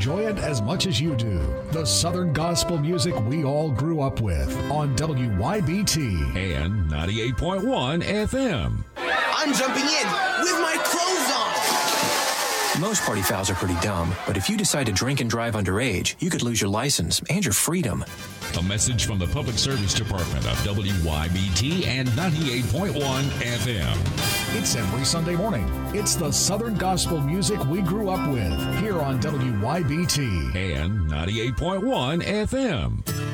enjoy it as much as you do. The Southern gospel music we all grew up with on WYBT and 98.1 FM. I'm jumping in with my clothes on. Most party fouls are pretty dumb, but if you decide to drink and drive underage, you could lose your license and your freedom. A message from the Public Service Department of WYBT and 98.1 FM. It's every Sunday morning. It's the Southern gospel music we grew up with here on WYBT and 98.1 FM.